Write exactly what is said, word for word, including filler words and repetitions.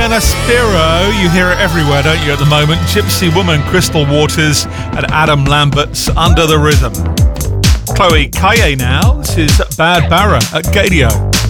Diana Spiro, you hear it everywhere, don't you, at the moment? Gypsy Woman, Crystal Waters, and Adam Lambert's Under the Rhythm. Chloe Kaye now, this is Bad Barra at Gadio.